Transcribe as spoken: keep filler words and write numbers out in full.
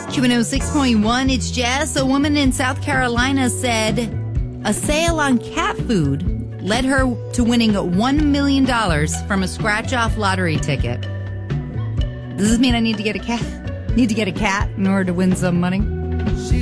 Q one oh six point one, it's Jess. A woman in South Carolina said a sale on cat food led her to winning one million dollars from a scratch-off lottery ticket. Does this mean I need to get a cat? Need to get a cat in order to win some money?